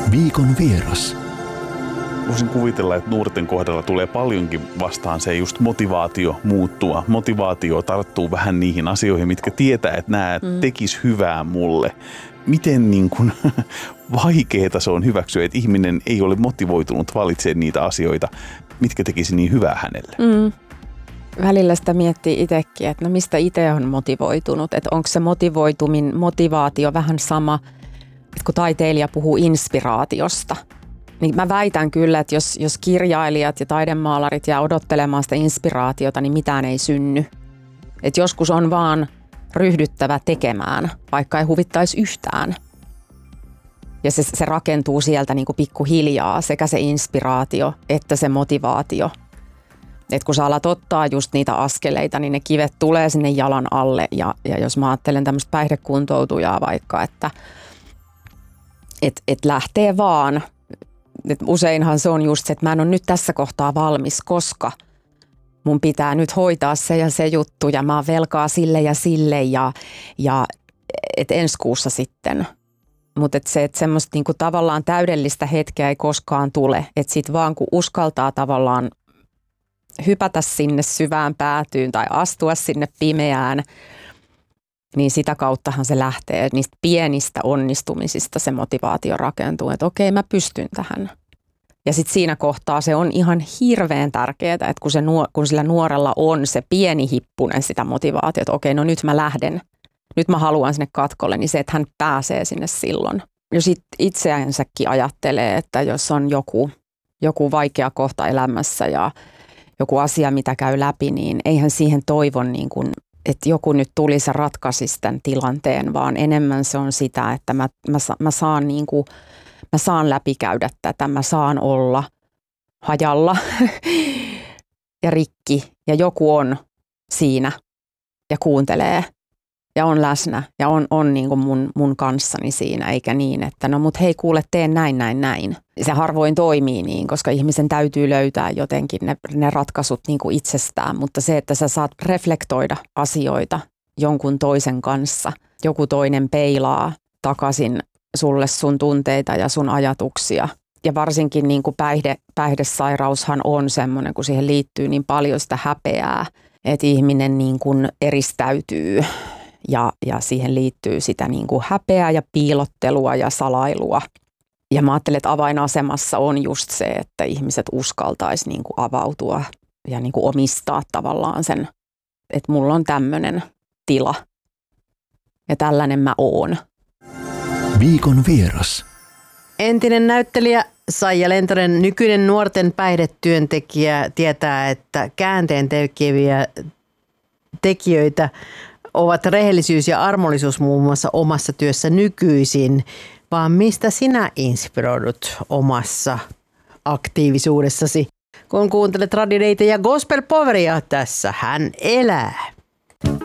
Viikon vieras. Voisin kuvitella, että nuorten kohdalla tulee paljonkin vastaan se just motivaatio muuttua. Motivaatio tarttuu vähän niihin asioihin, mitkä tietää, että nämä tekis hyvää mulle. Miten vaikeeta se on hyväksyä, että ihminen ei ole motivoitunut valitsemaan niitä asioita, mitkä tekisi niin hyvää hänelle? Välillä sitä miettii itsekin, että no mistä itse on motivoitunut, että onko se motivaatio vähän sama, että kun taiteilija puhuu inspiraatiosta, niin mä väitän kyllä, että jos kirjailijat ja taidemaalarit jää odottelemaan sitä inspiraatiota, niin mitään ei synny. Että joskus on vaan ryhdyttävä tekemään, vaikka ei huvittaisi yhtään. Ja se rakentuu sieltä niin kuin pikkuhiljaa, sekä se inspiraatio että se motivaatio. Että kun sä alat ottaa just niitä askeleita, niin ne kivet tulee sinne jalan alle. Ja jos mä ajattelen tämmöistä päihdekuntoutujaa vaikka, että lähtee vaan. Et useinhan se on just se, että mä en ole nyt tässä kohtaa valmis, koska mun pitää nyt hoitaa se ja se juttu ja mä oon velkaa sille ja sille ja et ensi kuussa sitten. Mutta että semmoista niinku tavallaan täydellistä hetkeä ei koskaan tule. Että sit vaan kun uskaltaa tavallaan hypätä sinne syvään päätyyn tai astua sinne pimeään, niin sitä kauttahan se lähtee. Niistä pienistä onnistumisista se motivaatio rakentuu, että okei, mä pystyn tähän. Ja sitten siinä kohtaa se on ihan hirveän tärkeää, että kun sillä nuorella on se pieni hippunen sitä motivaatiota, että okei, no nyt mä lähden, nyt mä haluan sinne katkolle, niin se, että hän pääsee sinne silloin. Jos itseänsäkin ajattelee, että jos on joku vaikea kohta elämässä ja joku asia, mitä käy läpi, niin eihän siihen toivon niin kuin, että joku nyt tulisi ja ratkaisisi tämän tilanteen, vaan enemmän se on sitä, että mä saan läpikäydä tätä, mä saan olla hajalla ja rikki ja joku on siinä ja kuuntelee ja on läsnä ja on niin kuin mun kanssani siinä, eikä niin, että no mut hei kuule, teen näin. Se harvoin toimii niin, koska ihmisen täytyy löytää jotenkin ne ratkaisut niin kuin itsestään, mutta se, että sä saat reflektoida asioita jonkun toisen kanssa, joku toinen peilaa takaisin sulle sun tunteita ja sun ajatuksia. Ja varsinkin niin kuin päihdesairaushan on semmoinen, kun siihen liittyy niin paljon sitä häpeää, että ihminen niin kuin eristäytyy ja siihen liittyy sitä niin kuin häpeää ja piilottelua ja salailua. Ja mä ajattelen, että avainasemassa on just se, että ihmiset uskaltaisi niin kuin avautua ja niin kuin omistaa tavallaan sen, että mulla on tämmöinen tila ja tällainen mä oon. Viikon vieras. Entinen näyttelijä Saija Lentonen, nykyinen nuorten päihdetyöntekijä, tietää, että käänteen tekeviä tekijöitä ovat rehellisyys ja armollisuus muun muassa omassa työssä nykyisin. Vaan mistä sinä inspiroidut omassa aktiivisuudessasi, kun kuuntelet Radideitä ja Gospel Poweria, tässä hän elää.